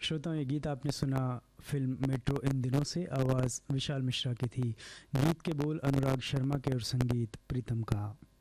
श्रोताओं, ये गीत आपने सुना फिल्म मेट्रो इन दिनों से। आवाज़ विशाल मिश्रा की थी। गीत के बोल अनुराग शर्मा के और संगीत प्रीतम का।